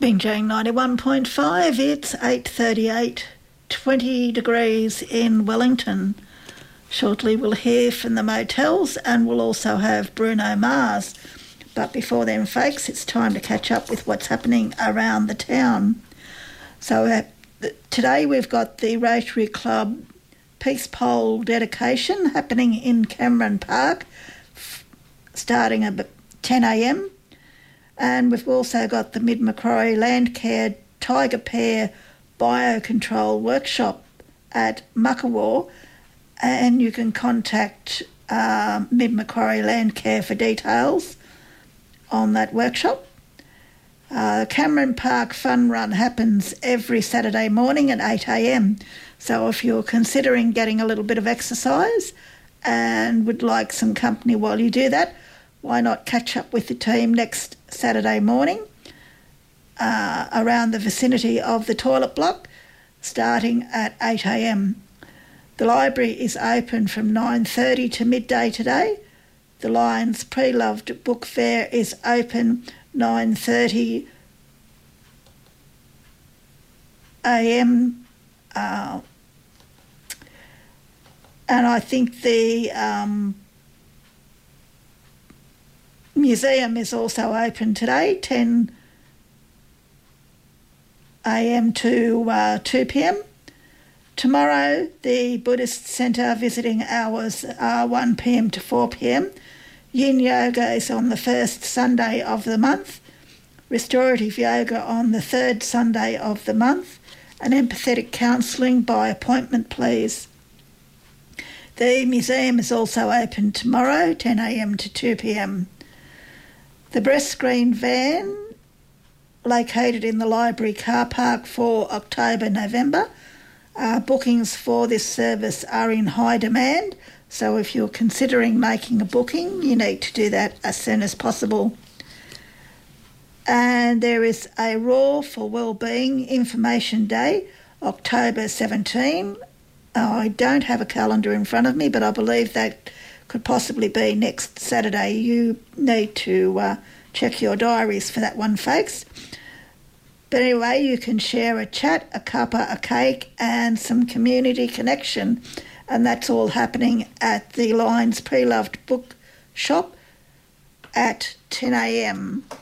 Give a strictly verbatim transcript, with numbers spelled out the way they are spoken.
Binjang ninety-one point five, it's eight thirty-eight, twenty degrees in Wellington. Shortly we'll hear from the motels and we'll also have Bruno Mars. But before then, folks, it's time to catch up with what's happening around the town. So uh, th- today we've got the Rotary Club Peace Pole dedication happening in Cameron Park, f- starting at ten a m. And we've also got the Mid-Macquarie Landcare Tiger Pair Biocontrol Workshop at Muckawa, and you can contact uh, Mid-Macquarie Landcare for details on that workshop. Uh, Cameron Park Fun Run happens every Saturday morning at eight a m. So if you're considering getting a little bit of exercise and would like some company while you do that, why not catch up with the team next Saturday morning uh, around the vicinity of the toilet block, starting at eight a m. The library is open from nine thirty to midday today. The Lions Pre-Loved Book Fair is open nine thirty a m Uh, and I think the um, museum is also open today, ten a m to uh, two p m. Tomorrow, the Buddhist Centre visiting hours are one p m to four p m. Yin Yoga is on the first Sunday of the month, Restorative Yoga on the third Sunday of the month, and empathetic counselling by appointment, please. The museum is also open tomorrow, ten a m to two p m. The breast screen van, located in the library car park for October, November. Uh, bookings for this service are in high demand, so if you're considering making a booking, you need to do that as soon as possible. And there is a Raw for Wellbeing Information Day, October seventeenth. I don't have a calendar in front of me, but I believe that could possibly be next Saturday. You need to uh, check your diaries for that one, folks. But anyway, you can share a chat, a cuppa, a cake and some community connection. And that's all happening at the Lions Pre-Loved Book Shop at ten a m.